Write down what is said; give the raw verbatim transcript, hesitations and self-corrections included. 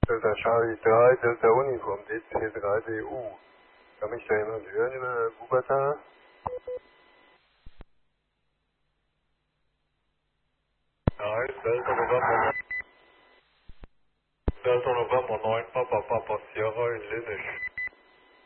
Delta Charlie drei, Delta Uniform, D C drei D U. Kann mich da jemand hören über Wuppertal? Nein, Delta November, Delta November neun, Papa Papa Sierra in Linisch.